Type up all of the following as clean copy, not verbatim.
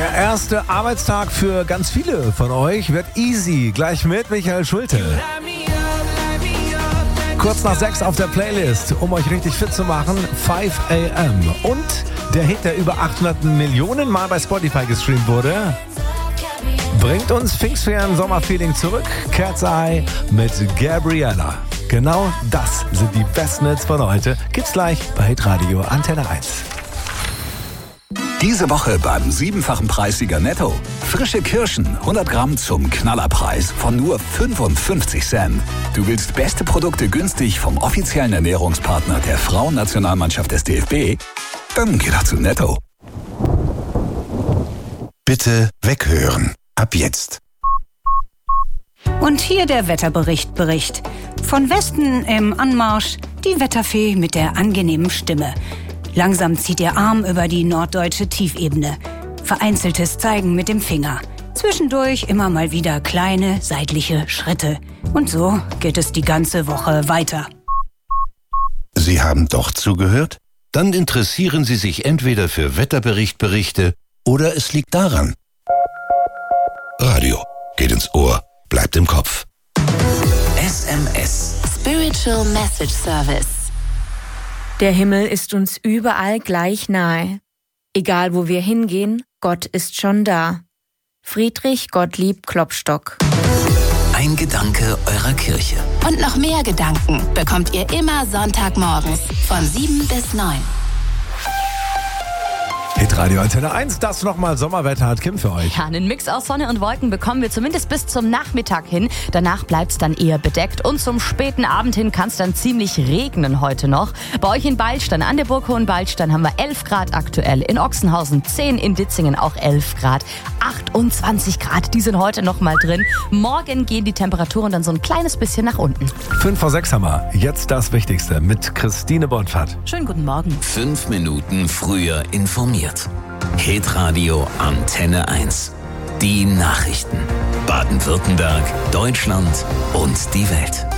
Der erste Arbeitstag für ganz viele von euch wird easy. Gleich mit Michael Schulte. Kurz nach 6 auf der Playlist, um euch richtig fit zu machen, 5 AM. Und der Hit, der über 800 Millionen Mal bei Spotify gestreamt wurde, bringt uns Pfingstferien Sommerfeeling zurück. Cat's Eye mit Gabriella. Genau das sind die besten Hits von heute. Gibt's gleich bei Hitradio Antenne 1. Diese Woche beim 7-fachen Preissieger Netto. Frische Kirschen, 100 Gramm zum Knallerpreis von nur 55 Cent. Du willst beste Produkte günstig vom offiziellen Ernährungspartner der Frauennationalmannschaft des DFB? Dann geh doch zu Netto. Bitte weghören. Ab jetzt. Und hier der Wetterbericht. Von Westen im Anmarsch die Wetterfee mit der angenehmen Stimme. Langsam zieht ihr Arm über die norddeutsche Tiefebene. Vereinzeltes Zeigen mit dem Finger. Zwischendurch immer mal wieder kleine seitliche Schritte. Und so geht es die ganze Woche weiter. Sie haben doch zugehört? Dann interessieren Sie sich entweder für Wetterberichte oder es liegt daran. Radio geht ins Ohr, bleibt im Kopf. SMS. Spiritual Message Service. Der Himmel ist uns überall gleich nahe. Egal wo wir hingehen, Gott ist schon da. Friedrich Gottlieb Klopstock. Ein Gedanke eurer Kirche. Und noch mehr Gedanken bekommt ihr immer Sonntagmorgens von 7 bis 9. Hitradio Antenne 1, das nochmal Sommerwetter hat Kim für euch. Ja, einen Mix aus Sonne und Wolken bekommen wir zumindest bis zum Nachmittag hin. Danach bleibt es dann eher bedeckt und zum späten Abend hin kann es dann ziemlich regnen heute noch. Bei euch in Beilstein, an der Burg Hohenbeilstein, haben wir 11 Grad aktuell. In Ochsenhausen 10, in Ditzingen auch 11 Grad. 28 Grad, die sind heute noch mal drin. Morgen gehen die Temperaturen dann so ein kleines bisschen nach unten. 5 vor 6 haben wir. Jetzt das Wichtigste mit Christine Bonfat. Schönen guten Morgen. 5 Minuten früher informiert. Hitradio Antenne 1. Die Nachrichten. Baden-Württemberg, Deutschland und die Welt.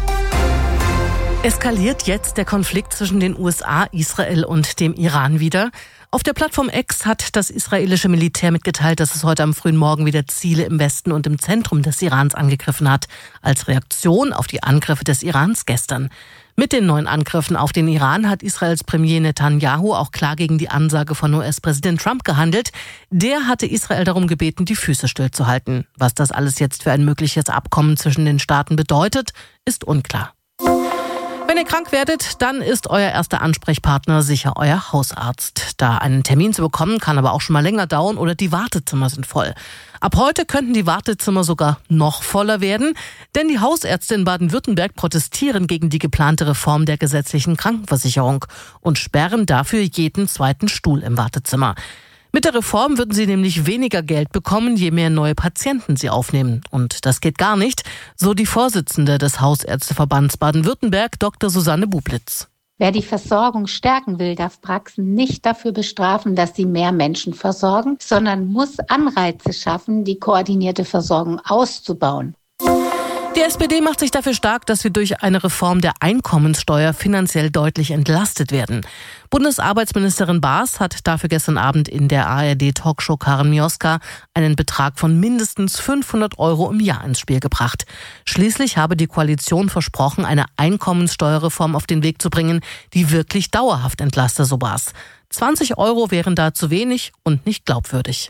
Eskaliert jetzt der Konflikt zwischen den USA, Israel und dem Iran wieder? Auf der Plattform X hat das israelische Militär mitgeteilt, dass es heute am frühen Morgen wieder Ziele im Westen und im Zentrum des Irans angegriffen hat, als Reaktion auf die Angriffe des Irans gestern. Mit den neuen Angriffen auf den Iran hat Israels Premier Netanyahu auch klar gegen die Ansage von US-Präsident Trump gehandelt. Der hatte Israel darum gebeten, die Füße stillzuhalten. Was das alles jetzt für ein mögliches Abkommen zwischen den Staaten bedeutet, ist unklar. Wenn ihr krank werdet, dann ist euer erster Ansprechpartner sicher euer Hausarzt. Da einen Termin zu bekommen, kann aber auch schon mal länger dauern oder die Wartezimmer sind voll. Ab heute könnten die Wartezimmer sogar noch voller werden, denn die Hausärzte in Baden-Württemberg protestieren gegen die geplante Reform der gesetzlichen Krankenversicherung und sperren dafür jeden zweiten Stuhl im Wartezimmer. Mit der Reform würden sie nämlich weniger Geld bekommen, je mehr neue Patienten sie aufnehmen. Und das geht gar nicht, so die Vorsitzende des Hausärzteverbands Baden-Württemberg, Dr. Susanne Bublitz. Wer die Versorgung stärken will, darf Praxen nicht dafür bestrafen, dass sie mehr Menschen versorgen, sondern muss Anreize schaffen, die koordinierte Versorgung auszubauen. Die SPD macht sich dafür stark, dass wir durch eine Reform der Einkommenssteuer finanziell deutlich entlastet werden. Bundesarbeitsministerin Baas hat dafür gestern Abend in der ARD-Talkshow Karen Mioska einen Betrag von mindestens 500 € im Jahr ins Spiel gebracht. Schließlich habe die Koalition versprochen, eine Einkommenssteuerreform auf den Weg zu bringen, die wirklich dauerhaft entlaste, so Baas. 20 € wären da zu wenig und nicht glaubwürdig.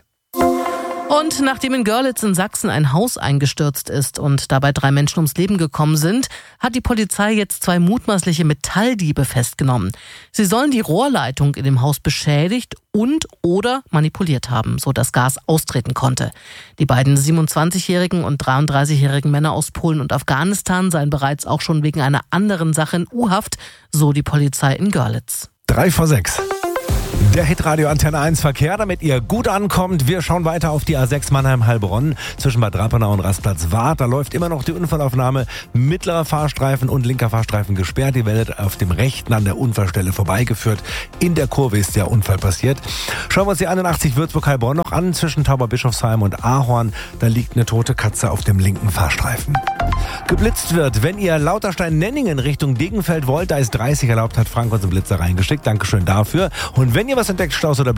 Und nachdem in Görlitz in Sachsen ein Haus eingestürzt ist und dabei 3 Menschen ums Leben gekommen sind, hat die Polizei jetzt 2 mutmaßliche Metalldiebe festgenommen. Sie sollen die Rohrleitung in dem Haus beschädigt und/oder manipuliert haben, so dass Gas austreten konnte. Die beiden 27-jährigen und 33-jährigen Männer aus Polen und Afghanistan seien bereits auch schon wegen einer anderen Sache in U-Haft, so die Polizei in Görlitz. 3 vor 6. Der Hitradio Antenne 1 Verkehr, damit ihr gut ankommt. Wir schauen weiter auf die A6 Mannheim-Heilbronn zwischen Bad Rappenau und Rastplatz Wart. Da läuft immer noch die Unfallaufnahme. Mittlerer Fahrstreifen und linker Fahrstreifen gesperrt. Ihr werdet auf dem rechten an der Unfallstelle vorbeigeführt. In der Kurve ist der Unfall passiert. Schauen wir uns die 81 Würzburg-Heilbronn noch an. Zwischen Tauberbischofsheim und Ahorn. Da liegt eine tote Katze auf dem linken Fahrstreifen. Geblitzt wird, wenn ihr Lauterstein-Nenningen Richtung Degenfeld wollt, da ist 30 erlaubt, hat Frank uns einen Blitzer reingeschickt. Dankeschön dafür. Und wenn ihr was entdeckt, Staus oder